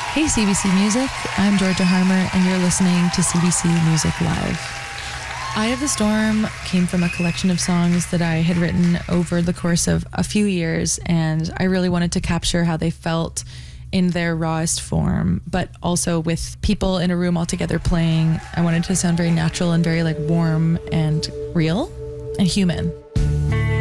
Hey CBC Music, I'm Georgia Harmer and you're listening to CBC Music Live. Eye of the Storm came from a collection of songs that I had written over the course of a few years, and I really wanted to capture how they felt in their rawest form, but also with people in a room all together playing. I wanted to sound very natural and very like warm and real and human.